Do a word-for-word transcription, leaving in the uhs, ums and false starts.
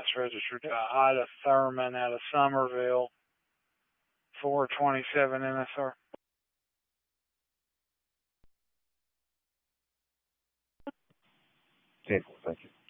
That's registered to Ida Thurman out of Somerville, four twenty-seven N S R. ten, thank you.